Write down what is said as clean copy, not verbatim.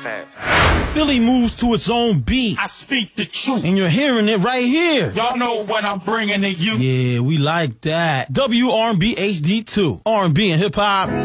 fast. Philly moves to its own beat. I speak the truth. And you're hearing it right here. Y'all know what I'm bringing to you. Yeah, we like that. WRB HD2. R&B and hip hop.